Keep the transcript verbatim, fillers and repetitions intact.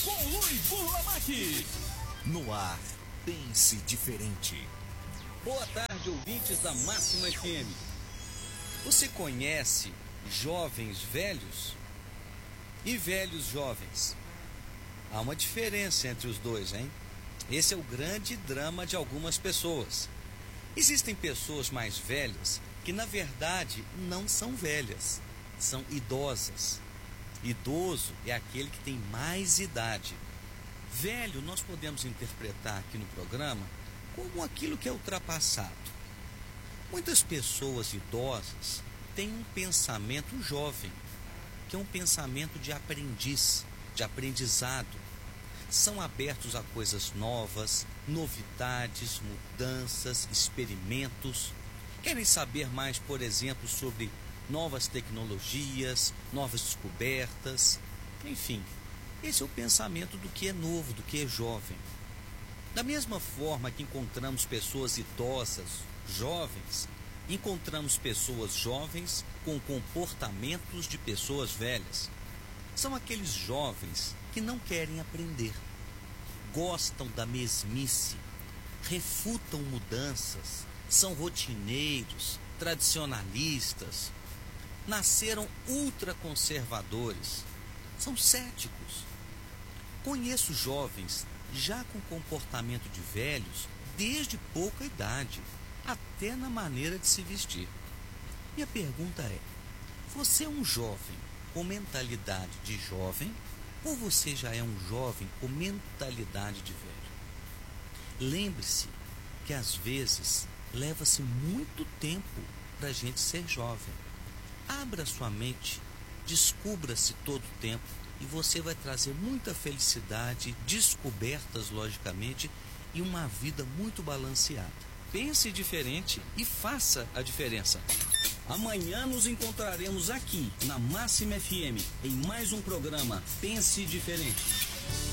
com Luiz Burlamac. No ar, pense diferente. Boa tarde, ouvintes da Máxima F M. Você conhece jovens velhos e velhos jovens? Há uma diferença entre os dois, hein? Esse é o grande drama de algumas pessoas. Existem pessoas mais velhas que, na verdade, não são velhas, são idosas. Idoso é aquele que tem mais idade. Velho, nós podemos interpretar aqui no programa como aquilo que é ultrapassado. Muitas pessoas idosas têm um pensamento jovem, que é um pensamento de aprendiz, de aprendizado. São abertos a coisas novas, novidades, mudanças, experimentos. Querem saber mais, por exemplo, sobre novas tecnologias, novas descobertas. Enfim, esse é o pensamento do que é novo, do que é jovem. Da mesma forma que encontramos pessoas idosas, jovens, encontramos pessoas jovens com comportamentos de pessoas velhas. São aqueles jovens que não querem aprender, gostam da mesmice, refutam mudanças, são rotineiros, tradicionalistas, nasceram ultraconservadores, são céticos. Conheço jovens já com comportamento de velhos desde pouca idade, até na maneira de se vestir. Minha pergunta é: você é um jovem com mentalidade de jovem ou você já é um jovem com mentalidade de velho? Lembre-se que às vezes leva-se muito tempo para a gente ser jovem. Abra sua mente, descubra-se todo o tempo e você vai trazer muita felicidade, descobertas logicamente e uma vida muito balanceada. Pense diferente e faça a diferença. Amanhã nos encontraremos aqui na Máxima F M em mais um programa Pense Diferente.